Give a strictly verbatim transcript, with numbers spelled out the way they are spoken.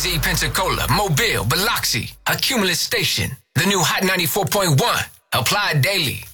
Z, Pensacola, Mobile, Biloxi, Accumulus Station. The new Hot ninety-four point one. Apply daily.